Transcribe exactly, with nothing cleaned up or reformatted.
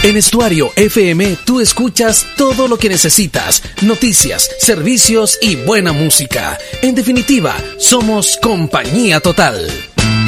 En Estuario F M tú escuchas todo lo que necesitas, noticias, servicios y buena música. En definitiva, somos Compañía Total.